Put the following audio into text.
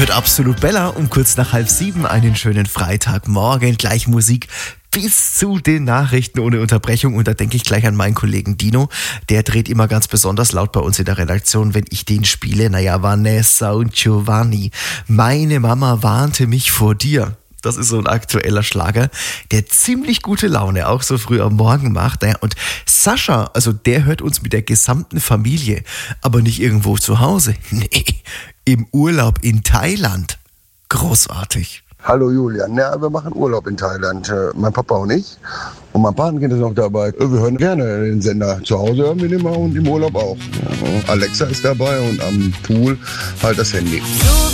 hört Absolut Bella um kurz nach 6:30 einen schönen Freitagmorgen. Gleich Musik bis zu den Nachrichten ohne Unterbrechung. Und da denke ich gleich an meinen Kollegen Dino. Der dreht immer ganz besonders laut bei uns in der Redaktion, wenn ich den spiele. Naja, Vanessa und Giovanni. Meine Mama warnte mich vor dir. Das ist so ein aktueller Schlager, der ziemlich gute Laune auch so früh am Morgen macht. Naja, und Sascha, also der hört uns mit der gesamten Familie, aber nicht irgendwo zu Hause. Nee, im Urlaub in Thailand. Großartig. Hallo Julian, ja, wir machen Urlaub in Thailand, mein Papa und ich. Und mein Patenkind ist noch dabei. Wir hören gerne den Sender. Zu Hause hören wir den immer und im Urlaub auch. Ja, Alexa ist dabei und am Pool halt das Handy.